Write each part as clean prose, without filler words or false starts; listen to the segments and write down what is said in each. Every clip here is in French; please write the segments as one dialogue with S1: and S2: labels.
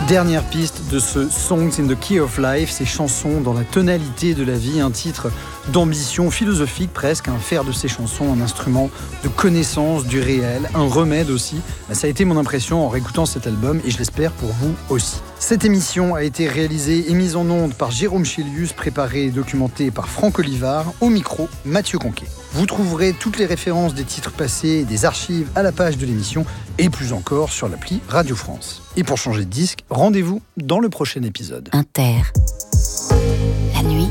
S1: Dernière piste de ce Songs in the Key of Life, ces chansons dans la tonalité de la vie, un titre d'ambition philosophique presque, faire de ces chansons un instrument de connaissance du réel, un remède aussi. Ça a été mon impression en réécoutant cet album et je l'espère pour vous aussi. Cette émission a été réalisée et mise en onde par Jérôme Chélius, préparée et documentée par Franck Olivard, au micro Mathieu Conquet. Vous trouverez toutes les références des titres passés et des archives à la page de l'émission et plus encore sur l'appli Radio France. Et pour changer de disque, rendez-vous dans le prochain épisode.
S2: Inter. La nuit.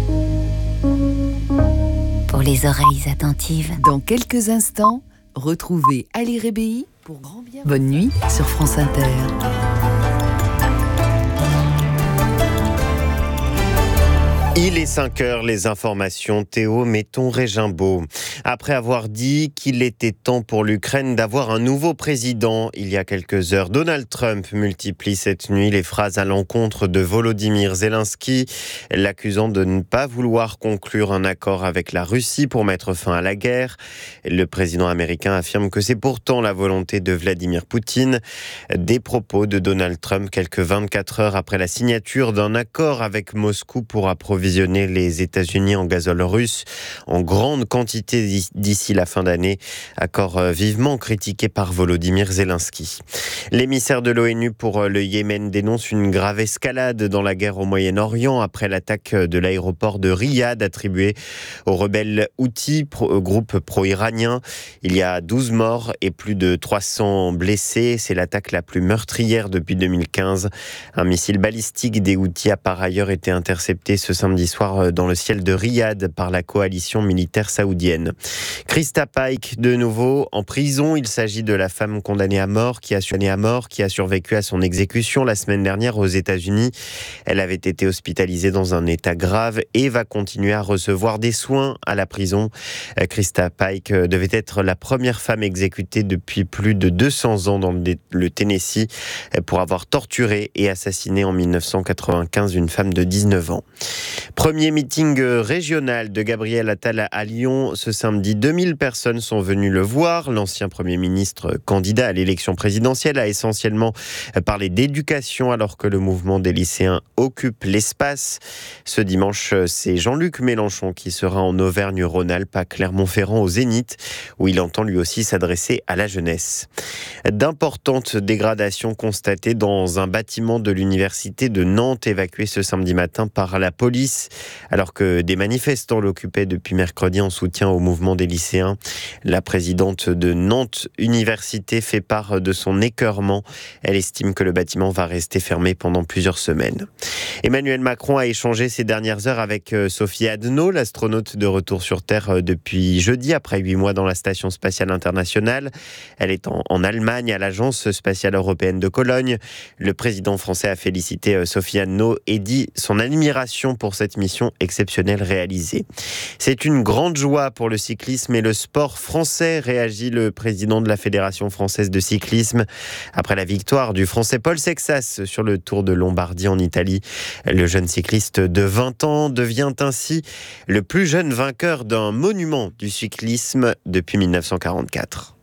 S2: Pour les oreilles attentives.
S3: Dans quelques instants, retrouvez Ali Rébéi pour Grand Bien. Bonne nuit sur France Inter.
S4: Il est 5h, les informations. Théo Metton-Régimbaud. Après avoir dit qu'il était temps pour l'Ukraine d'avoir un nouveau président il y a quelques heures, Donald Trump multiplie cette nuit les phrases à l'encontre de Volodymyr Zelensky, l'accusant de ne pas vouloir conclure un accord avec la Russie pour mettre fin à la guerre. Le président américain affirme que c'est pourtant la volonté de Vladimir Poutine. Des propos de Donald Trump quelques 24 heures après la signature d'un accord avec Moscou pour approvisionner les États-Unis en gazole russe en grande quantité d'ici la fin d'année, accord vivement critiqué par Volodymyr Zelensky. L'émissaire de l'ONU pour le Yémen dénonce une grave escalade dans la guerre au Moyen-Orient après l'attaque de l'aéroport de Riyad attribué aux rebelles Houthis, groupe pro-iranien. Il y a 12 morts et plus de 300 blessés. C'est l'attaque la plus meurtrière depuis 2015. Un missile balistique des Houthis a par ailleurs été intercepté ce samedi soir dans le ciel de Riyad par la coalition militaire saoudienne. Krista Paik, de nouveau en prison. Il s'agit de la femme condamnée à mort qui a survécu à son exécution la semaine dernière aux États-Unis. Elle avait été hospitalisée dans un état grave et va continuer à recevoir des soins à la prison. Krista Paik devait être la première femme exécutée depuis plus de 200 ans dans le Tennessee pour avoir torturé et assassiné en 1995 une femme de 19 ans. Premier meeting régional de Gabriel Attal à Lyon ce samedi. 2000 personnes sont venues le voir. L'ancien Premier ministre candidat à l'élection présidentielle a essentiellement parlé d'éducation alors que le mouvement des lycéens occupe l'espace. Ce dimanche, c'est Jean-Luc Mélenchon qui sera en Auvergne-Rhône-Alpes à Clermont-Ferrand au Zénith où il entend lui aussi s'adresser à la jeunesse. D'importantes dégradations constatées dans un bâtiment de l'université de Nantes évacué ce samedi matin par la police alors que des manifestants l'occupaient depuis mercredi en soutien au mouvement des lycéens. La présidente de Nantes Université fait part de son écœurement. Elle estime que le bâtiment va rester fermé pendant plusieurs semaines. Emmanuel Macron a échangé ces dernières heures avec Sophie Adno, l'astronaute de retour sur Terre depuis jeudi, après 8 mois dans la Station spatiale internationale. Elle est en Allemagne, à l'Agence spatiale européenne de Cologne. Le président français a félicité Sophie Adno et dit son admiration pour cette mission exceptionnelle réalisée. C'est une grande joie pour le cyclisme et le sport français, réagit le président de la Fédération française de cyclisme. Après la victoire du Français Paul Sexas sur le Tour de Lombardie en Italie, le jeune cycliste de 20 ans devient ainsi le plus jeune vainqueur d'un monument du cyclisme depuis 1944.